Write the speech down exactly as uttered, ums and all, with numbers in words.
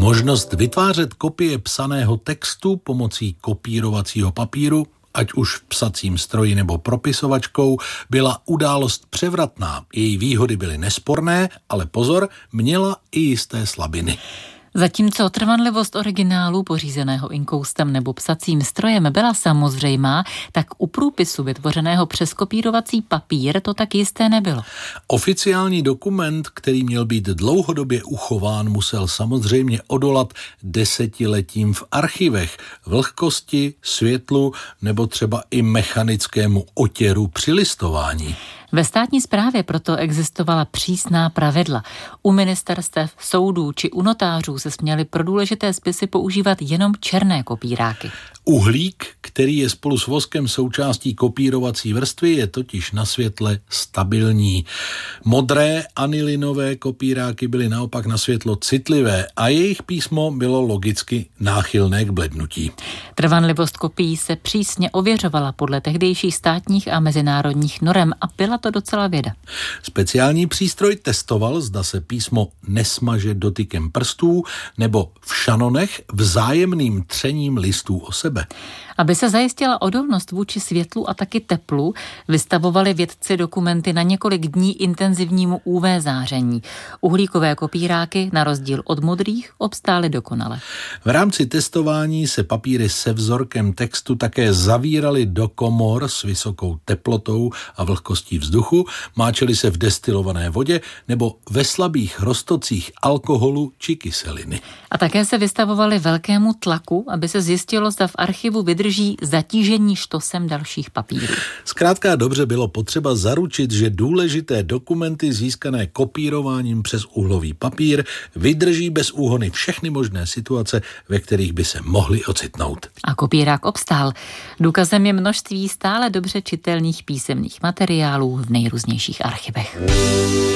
Možnost vytvářet kopie psaného textu pomocí kopírovacího papíru, ať už v psacím stroji nebo propisovačkou, byla událost převratná. Její výhody byly nesporné, ale pozor, měla i jisté slabiny. Zatímco trvanlivost originálu pořízeného inkoustem nebo psacím strojem byla samozřejmá, tak u průpisu vytvořeného přes kopírovací papír to tak jisté nebylo. Oficiální dokument, který měl být dlouhodobě uchován, musel samozřejmě odolat desetiletím v archivech, vlhkosti, světlu nebo třeba i mechanickému otěru při listování. Ve státní správě proto existovala přísná pravidla. U ministerstev, soudů či u notářů se směly pro důležité spisy používat jenom černé kopíráky. Uhlík, který je spolu s voskem součástí kopírovací vrstvy, je totiž na světle stabilní. Modré anilinové kopíráky byly naopak na světlo citlivé a jejich písmo bylo logicky náchylné k blednutí. Trvanlivost kopií se přísně ověřovala podle tehdejších státních a mezinárodních norem a byla to docela věda. Speciální přístroj testoval, zda se písmo nesmaže dotykem prstů nebo v šanonech vzájemným třením listů o sebe. Aby se zajistila odolnost vůči světlu a taky teplu, vystavovali vědci dokumenty na několik dní intenzivnímu ú vé záření. Uhlíkové kopíráky, na rozdíl od modrých, obstály dokonale. V rámci testování se papíry se vzorkem textu také zavíraly do komor s vysokou teplotou a vlhkostí vzduchu, máčely se v destilované vodě nebo ve slabých roztocích alkoholu či kyseliny. A také se vystavovali velkému tlaku, aby se zjistilo, zda v archivu vydrží zatížení štosem dalších papírů. Zkrátka dobře bylo potřeba zaručit, že důležité dokumenty získané kopírováním přes uhlový papír vydrží bez úhony všechny možné situace, ve kterých by se mohly ocitnout. A kopírák obstál. Důkazem je množství stále dobře čitelných písemných materiálů v nejrůznějších archivech.